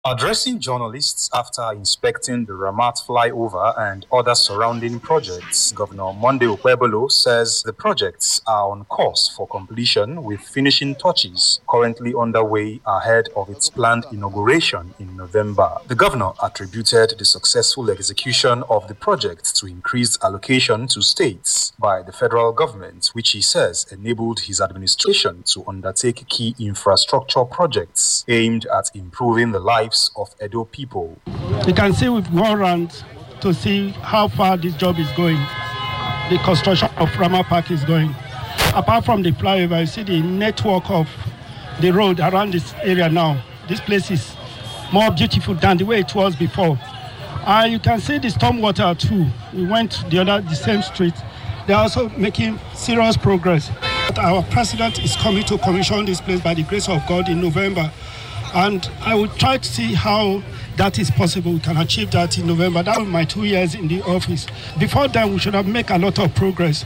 Addressing journalists after inspecting the Ramat flyover and other surrounding projects, Governor Monday Okpebholo says the projects are on course for completion with finishing touches currently underway ahead of its planned inauguration in November. The governor attributed the successful execution of the project to increased allocation to states by the federal government, which he says enabled his administration to undertake key infrastructure projects aimed at improving the lives of Edo people. You can see we've gone around to see how far this job is going. The construction of Ramat Park is going. Apart from the flyover, you see the network of the road around this area now. This place is more beautiful than the way it was before. You can see the stormwater too. We went the same street. They're also making serious progress. Our president is coming to commission this place by the grace of God in November. And I will try to see how that is possible. We can achieve that in November. That was my 2 years in the office. Before then, we should have made a lot of progress.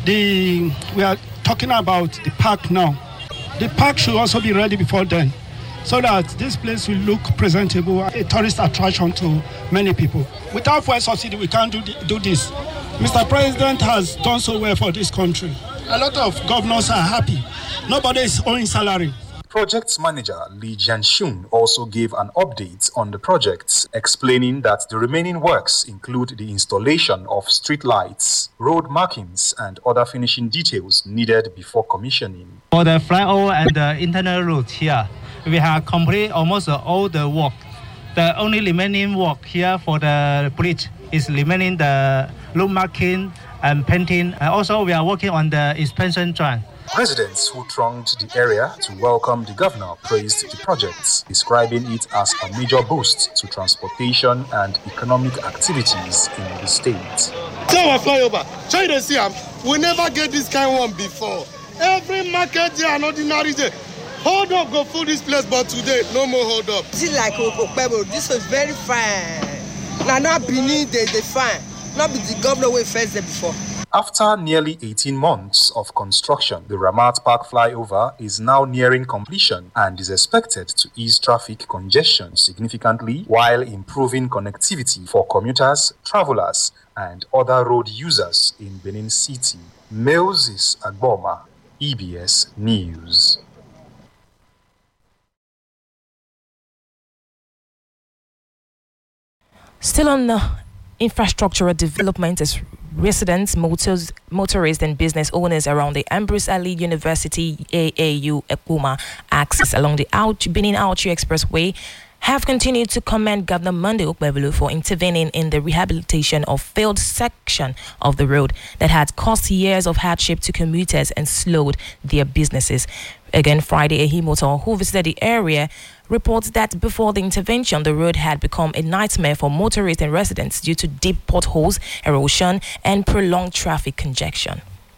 We are talking about the park now. The park should also be ready before then, so that this place will look presentable, a tourist attraction to many people. Without fuel subsidy, we can't do this. Mr. President has done so well for this country. A lot of governors are happy. Nobody is owing salary. Project manager Lee Jianxun also gave an update on the projects, explaining that the remaining works include the installation of street lights, road markings, and other finishing details needed before commissioning. For the flyover and the internal route here, we have completed almost all the work. The only remaining work here for the bridge is remaining the road marking and painting. Also, we are working on the expansion joint. Residents who thronged the area to welcome the governor praised the projects, describing it as a major boost to transportation and economic activities in the state. So our flyover, try to see we never get this kind of one before. Every market day and ordinary day, hold up go through this place, but today no more hold up. This is like Okpebholo. This was very fine. Now not beneath the fine. Not be the governor we faced there before. After nearly 18 months of construction, the Ramat Park flyover is now nearing completion and is expected to ease traffic congestion significantly while improving connectivity for commuters, travelers, and other road users in Benin City. Moses Agboma, EBS News. Still on infrastructural development, as residents, motorists, and business owners around the Ambrose Ali University AAU Ekpoma axis along the Benin Auchi Expressway have continued to commend Governor Monday Okpebholo for intervening in the rehabilitation of failed section of the road that had caused years of hardship to commuters and slowed their businesses. Again, Friday, Ehimoto, who visited the area, reports that before the intervention, the road had become a nightmare for motorists and residents due to deep potholes, erosion, and prolonged traffic congestion.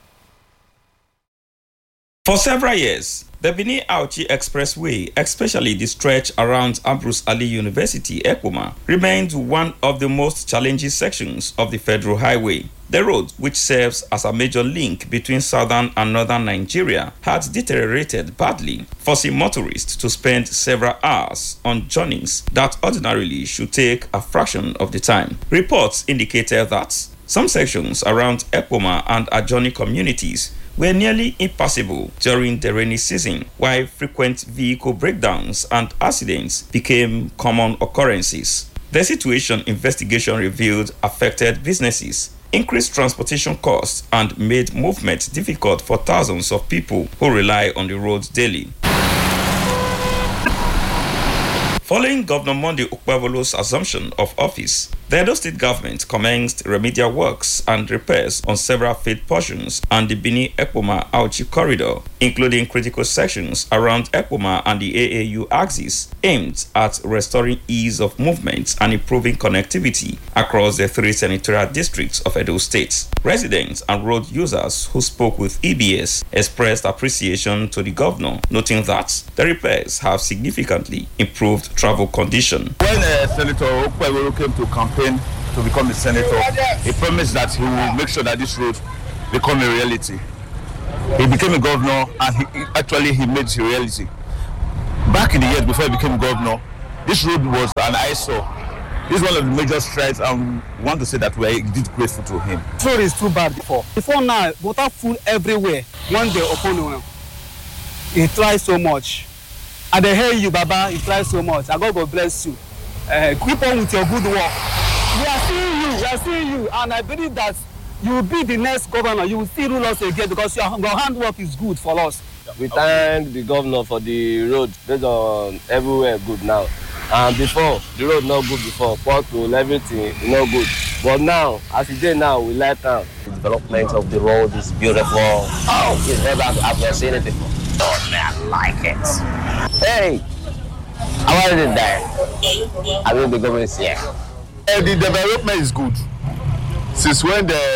For several years, the Benin Auchi Expressway, especially the stretch around Ambrose Ali University, Ekpoma, remained one of the most challenging sections of the federal highway. The road, which serves as a major link between southern and northern Nigeria, had deteriorated badly, forcing motorists to spend several hours on journeys that ordinarily should take a fraction of the time. Reports indicated that some sections around Ekpoma and adjoining communities were nearly impassable during the rainy season, while frequent vehicle breakdowns and accidents became common occurrences. The situation investigation revealed affected businesses, increased transportation costs, and made movement difficult for thousands of people who rely on the roads daily. Following Governor Monday Okpebholo's assumption of office, the Edo State government commenced remedial works and repairs on several failed portions and the Benin-Ekpoma Auchi corridor, including critical sections around Ekpoma and the AAU axis, aimed at restoring ease of movement and improving connectivity across the three senatorial districts of Edo State. Residents and road users who spoke with EBS expressed appreciation to the governor, noting that the repairs have significantly improved travel condition. When Senator Okpebholo came to campaign to become a senator, he promised that he will make sure that this road become a reality. He became a governor and he made it a reality. Back in the years before he became governor, This road was an eyesore. This is one of the major strides, and we want to say that we are indeed grateful to him. This road is too bad before. Before now, water full everywhere. One day upon he tried so much. And they hear you, Baba, he tried so much. And God will bless you. Keep on with your good work. We are seeing you, and I believe that you will be the next governor. You will still rule us again because your handwork is good for us. We thank the governor for the road based on everywhere good now. And before, the road not good before, pothole, everything not good. But now, as it is now, we like town. The development of the road is beautiful. Oh, it's never I've never seen it before. Oh man, I like it. Hey, I wanted it there. I mean the government is here. The development is good. Since when the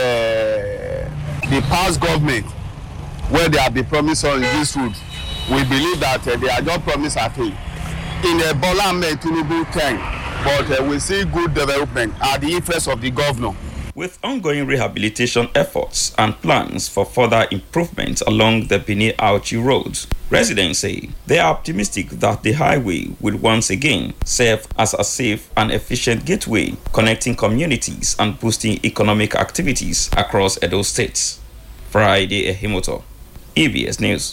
past government, where they have been promised on this road, we believe that they are just promised a thing. In the Bola Ahmed Tinubu time, but we see good development at the interest of the governor. With ongoing rehabilitation efforts and plans for further improvements along the Benin-Auchi road, residents say they are optimistic that the highway will once again serve as a safe and efficient gateway connecting communities and boosting economic activities across Edo State. Friday Ehimoto, EBS News.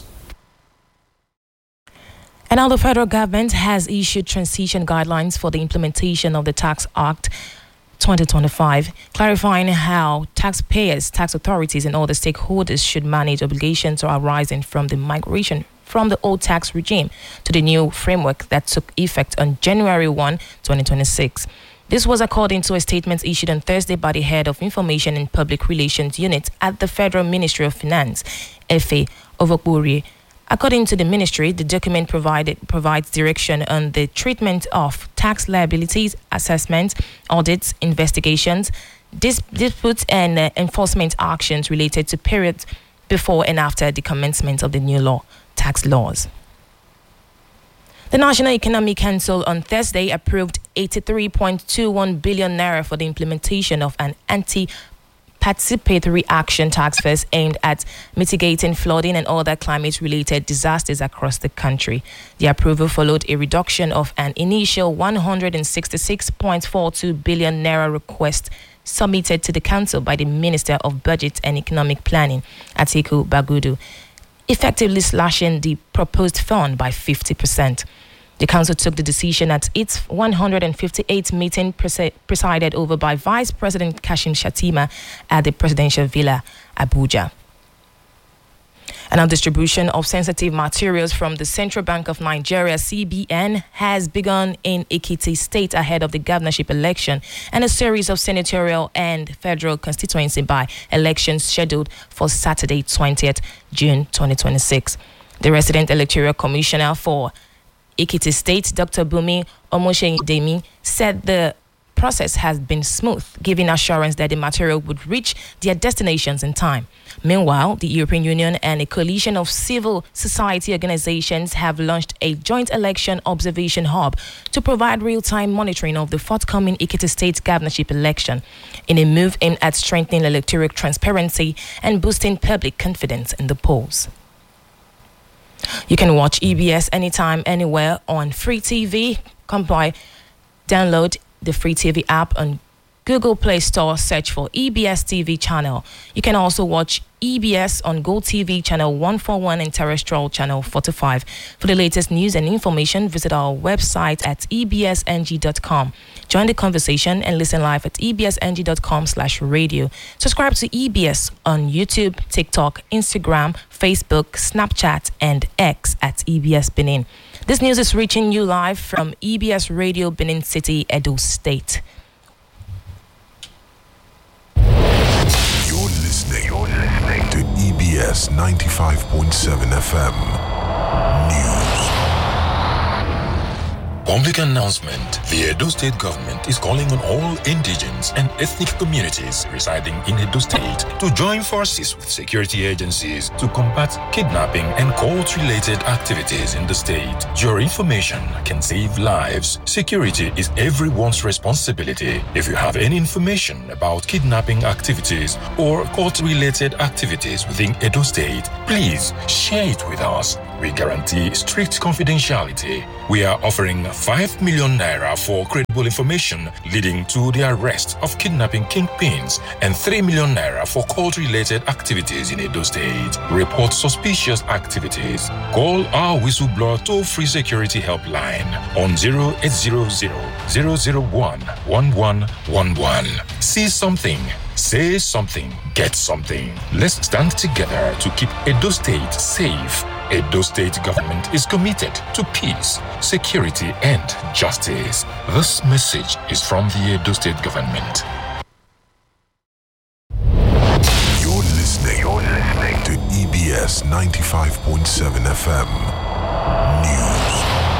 And now the federal government has issued transition guidelines for the implementation of the Tax Act 2025, clarifying how taxpayers, tax authorities, and other stakeholders should manage obligations arising from the migration from the old tax regime to the new framework that took effect on January 1, 2026. This was according to a statement issued on Thursday by the head of Information and Public Relations Unit at the Federal Ministry of Finance, Efe Ovokbori. According to the ministry, the document provides direction on the treatment of tax liabilities, assessments, audits, investigations, disputes, and enforcement actions related to periods before and after the commencement of the new tax laws. The National Economic Council on Thursday approved 83.21 billion naira for the implementation of an anti-participatory action task force aimed at mitigating flooding and other climate-related disasters across the country. The approval followed a reduction of an initial 166.42 billion naira request submitted to the council by the Minister of Budget and Economic Planning, Atiku Bagudu, effectively slashing the proposed fund by 50%. The council took the decision at its 158th meeting presided over by Vice President Kashim Shettima at the Presidential Villa, Abuja. And our distribution of sensitive materials from the Central Bank of Nigeria, CBN, has begun in Ekiti State ahead of the governorship election and a series of senatorial and federal constituency by-elections scheduled for Saturday, 20th June 2026. The resident electoral commissioner for Ekiti State, Dr. Bumi Omoshedemi, said the process has been smooth, giving assurance that the material would reach their destinations in time. Meanwhile, the European Union and a coalition of civil society organizations have launched a joint election observation hub to provide real-time monitoring of the forthcoming Ekiti State governorship election in a move aimed at strengthening electoral transparency and boosting public confidence in the polls. You can watch EBS anytime, anywhere on Free TV. Download the Free TV app on Google Play Store, search for EBS TV channel. You can also watch EBS on GoTV channel 141 and terrestrial channel 45. For the latest news and information, visit our website at ebsng.com. Join the conversation and listen live at ebsng.com/radio. Subscribe to EBS on YouTube, TikTok, Instagram, Facebook, Snapchat, and X at EBS Benin. This news is reaching you live from EBS Radio Benin City, Edo State. You're listening to EBS 95.7 FM News. Public announcement. The Edo State government is calling on all indigenous and ethnic communities residing in Edo State to join forces with security agencies to combat kidnapping and cult-related activities in the state. Your information can save lives. Security is everyone's responsibility. If you have any information about kidnapping activities or cult-related activities within Edo State, please share it with us. We guarantee strict confidentiality. We are offering 5 million naira for credible information leading to the arrest of kidnapping kingpins and 3 million naira for cult-related activities in Edo State. Report suspicious activities. Call our whistleblower toll-free security helpline on 0800-001-1111. See something. Say something, get something. Let's stand together to keep Edo State safe. Edo State government is committed to peace, security, and justice. This message is from the Edo State government. You're listening to EBS 95.7 FM News.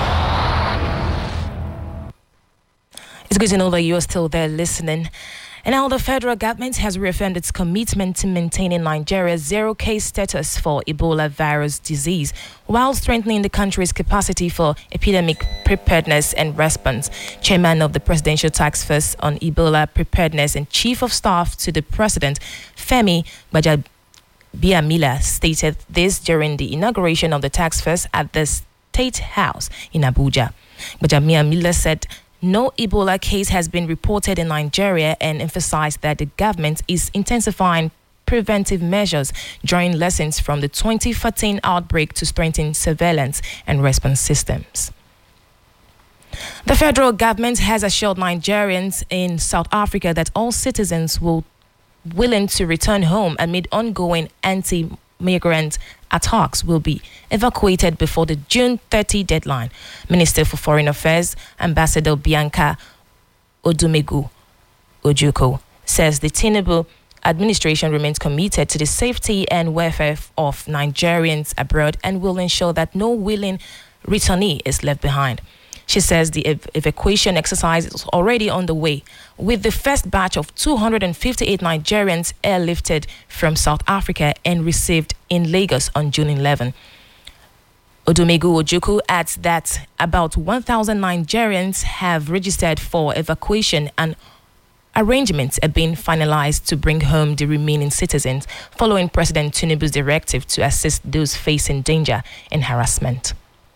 It's good to know that you are still there listening. And now the federal government has reaffirmed its commitment to maintaining Nigeria's zero-case status for Ebola virus disease, while strengthening the country's capacity for epidemic preparedness and response. Chairman of the Presidential Task Force on Ebola Preparedness and Chief of Staff to the President, Femi Gbajabiamila, stated this during the inauguration of the task force at the State House in Abuja. Gbajabiamila said no Ebola case has been reported in Nigeria and emphasized that the government is intensifying preventive measures, drawing lessons from the 2014 outbreak to strengthen surveillance and response systems. The federal government has assured Nigerians in South Africa that all citizens willing to return home amid ongoing anti-migrant attacks will be evacuated before the June 30 deadline. Minister for Foreign Affairs, Ambassador Bianca Odumegu Ojukwu, says the Tinubu administration remains committed to the safety and welfare of Nigerians abroad and will ensure that no willing returnee is left behind. She says the evacuation exercise is already on the way, with the first batch of 258 Nigerians airlifted from South Africa and received in Lagos on June 11. Odumegu Ojukwu adds that about 1,000 Nigerians have registered for evacuation and arrangements are being finalized to bring home the remaining citizens, following President Tinubu's directive to assist those facing danger and harassment.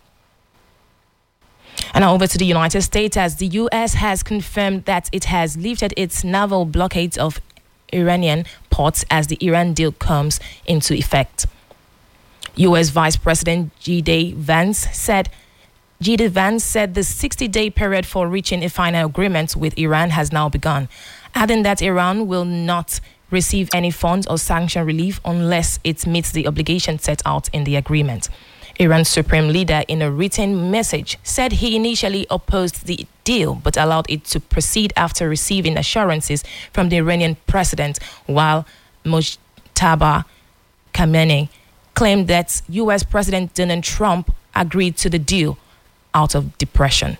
And now over to the United States, as the U.S. has confirmed that it has lifted its naval blockade of Iranian ports as the Iran deal comes into effect. U.S. Vice President J.D. Vance said the 60-day period for reaching a final agreement with Iran has now begun, adding that Iran will not receive any funds or sanction relief unless it meets the obligations set out in the agreement. Iran's supreme leader, in a written message, said he initially opposed the deal but allowed it to proceed after receiving assurances from the Iranian president, while Mojtaba Khamenei claimed that U.S. President Donald Trump agreed to the deal out of desperation.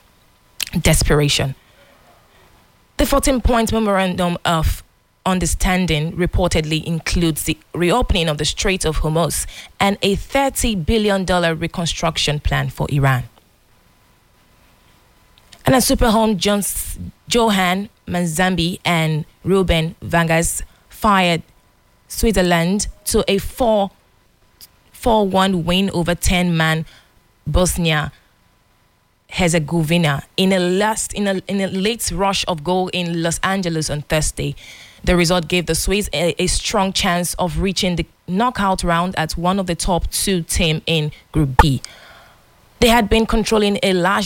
The 14-point memorandum of understanding reportedly includes the reopening of the Strait of Hormuz and a $30 billion reconstruction plan for Iran. And as Superhome Johan Manzambi and Ruben Vangas fired Switzerland to a 4-1 win over 10-man Bosnia-Herzegovina in a late rush of goal in Los Angeles on Thursday. The result gave the Swiss a strong chance of reaching the knockout round as one of the top two teams in Group B. They had been controlling a large